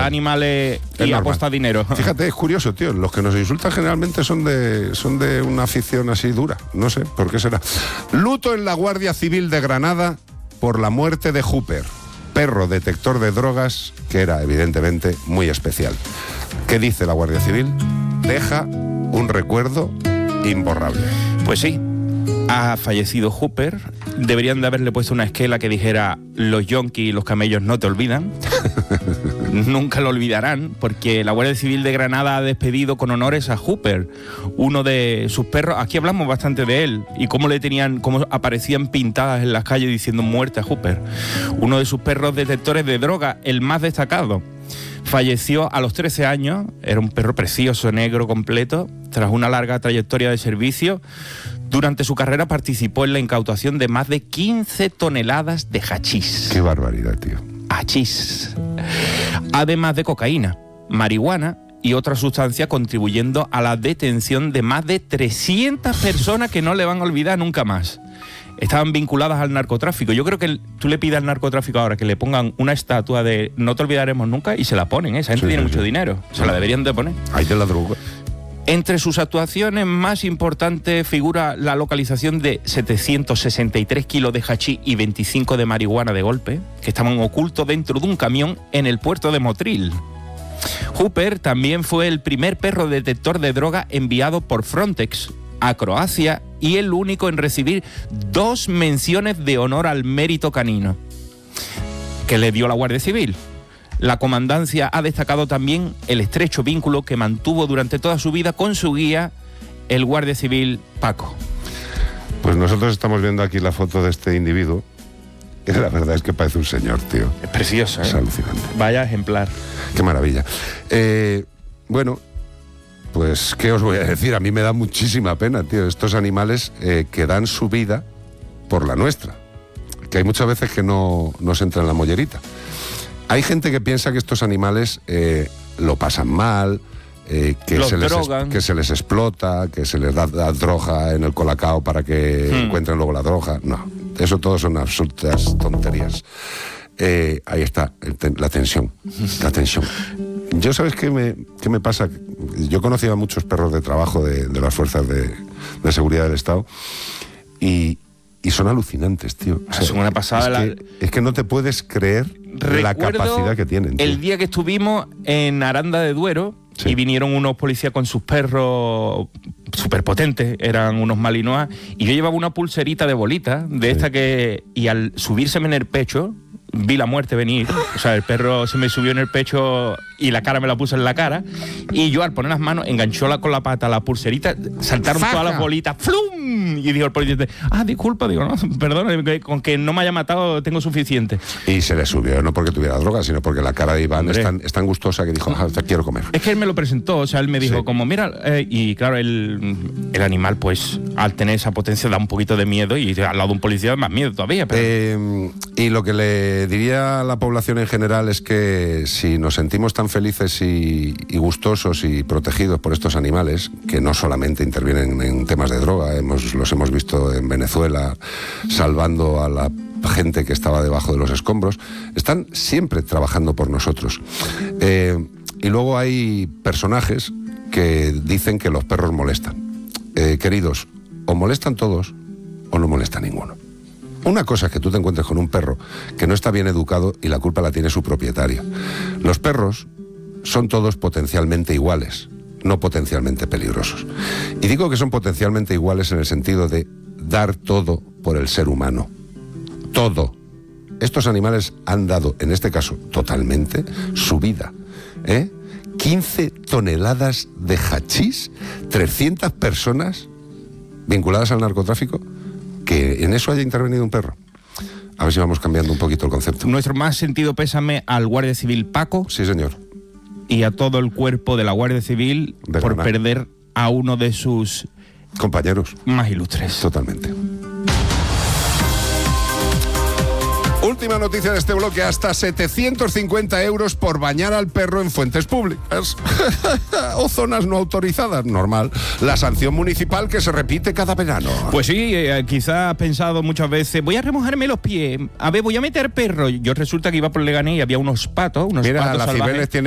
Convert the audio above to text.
animales y apuesta dinero. Fíjate, es curioso, tío. Los que nos insultan generalmente son de una afición así dura. No sé, ¿por qué será? Luto en la Guardia Civil de Granada por la muerte de Hooper, perro detector de drogas que era evidentemente muy especial. ¿Qué dice la Guardia Civil? Deja un recuerdo imborrable. Pues sí, ha fallecido Hooper. Deberían de haberle puesto una esquela que dijera: los yonkis y los camellos no te olvidan. Nunca lo olvidarán, porque la Guardia Civil de Granada ha despedido con honores a Hooper, uno de sus perros. Aquí hablamos bastante de él y cómo aparecían pintadas en las calles diciendo muerte a Hooper. Uno de sus perros detectores de droga, el más destacado. Falleció a los 13 años, era un perro precioso, negro, completo, tras una larga trayectoria de servicio. Durante su carrera participó en la incautación de más de 15 toneladas de hachís. ¡Qué barbaridad, tío! Hachís. Además de cocaína, marihuana y otras sustancias, contribuyendo a la detención de más de 300 personas que no le van a olvidar nunca más. Estaban vinculadas al narcotráfico. Yo creo que tú le pides al narcotráfico ahora que le pongan una estatua de no te olvidaremos nunca y se la ponen, ¿eh? Esa gente tiene mucho dinero. Se la deberían de poner. Ahí de la droga. Entre sus actuaciones más importantes figura la localización de 763 kilos de hachís y 25 de marihuana de golpe, que estaban ocultos dentro de un camión en el puerto de Motril. Hooper también fue el primer perro detector de droga enviado por Frontex a Croacia y el único en recibir 2 menciones de honor al mérito canino que le dio la Guardia Civil. La comandancia ha destacado también el estrecho vínculo que mantuvo durante toda su vida con su guía, el guardia civil Paco. Pues nosotros estamos viendo aquí la foto de este individuo y la verdad es que parece un señor, tío. Es precioso, ¿eh? Es alucinante. Vaya ejemplar. Qué maravilla. Bueno, pues ¿qué os voy a decir? A mí me da muchísima pena, tío, estos animales que dan su vida por la nuestra. Que hay muchas veces que no se entra en la mollerita. Hay gente que piensa que estos animales lo pasan mal, que se les explota, que se les da droga en el colacao para que encuentren luego la droga. No, eso todo son absolutas tonterías. Ahí está, la tensión. Yo, ¿sabes qué me pasa? Yo conocía a muchos perros de trabajo de las fuerzas de seguridad del Estado y son alucinantes, tío. O sea, es una pasada. Es que no te puedes creer la capacidad que tienen, tío. El día que estuvimos en Aranda de Duero, sí, y vinieron unos policías con sus perros superpotentes, eran unos malinois, y yo llevaba una pulserita de bolita, de esta que... Y al subírseme en el pecho, vi la muerte venir. O sea, el perro se me subió en el pecho y la cara me la puso en la cara, y yo al poner las manos enganchó con la pata la pulserita, saltaron todas las bolitas, ¡flum! Y dijo el policía: disculpa, digo, no, perdón, con que no me haya matado tengo suficiente. Y se le subió, no porque tuviera droga, sino porque la cara de Iván es tan gustosa que dijo: te quiero comer. Es que él me lo presentó, o sea, él me dijo como, mira, y claro, el animal, pues, al tener esa potencia da un poquito de miedo, y al lado de un policía más miedo todavía. Pero... y lo que le diría a la población en general es que si nos sentimos tan felices y gustosos y protegidos por estos animales, que no solamente intervienen en temas de droga, los hemos visto en Venezuela salvando a la gente que estaba debajo de los escombros, están siempre trabajando por nosotros. Y luego hay personajes que dicen que los perros molestan. Queridos, o molestan todos o no molesta ninguno. Una cosa es que tú te encuentres con un perro que no está bien educado y la culpa la tiene su propietario. Los perros son todos potencialmente iguales, no potencialmente peligrosos. Y digo que son potencialmente iguales en el sentido de dar todo por el ser humano. Todo. Estos animales han dado, en este caso, totalmente su vida. 15 toneladas de hachís, 300 personas vinculadas al narcotráfico, que en eso haya intervenido un perro. A ver si vamos cambiando un poquito el concepto. Nuestro más sentido pésame al guardia civil Paco. Sí, señor. Y a todo el cuerpo de la Guardia Civil por perder a uno de sus compañeros más ilustres. Totalmente. Última noticia de este bloque: hasta 750 euros por bañar al perro en fuentes públicas o zonas no autorizadas. Normal. La sanción municipal que se repite cada verano. Pues sí, quizá has pensado muchas veces: voy a remojarme los pies, a ver, voy a meter perro. Yo resulta que iba por Leganés y había unos patos salvajes. Las Cibeles tienen